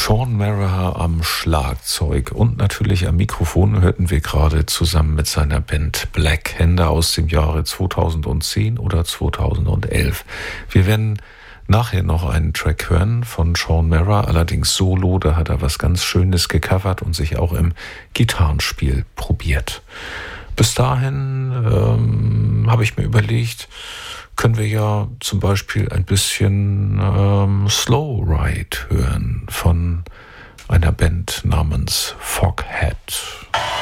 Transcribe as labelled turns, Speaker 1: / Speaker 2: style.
Speaker 1: Sean Mara am Schlagzeug und natürlich am Mikrofon hörten wir gerade zusammen mit seiner Band Black Hände aus dem Jahre 2010 oder 2011. Wir werden nachher noch einen Track hören von Sean Mara, allerdings solo, da hat er was ganz Schönes gecovert und sich auch im Gitarrenspiel probiert. Bis dahin habe ich mir überlegt, können wir ja zum Beispiel ein bisschen Slow Ride hören von einer Band namens Foghat.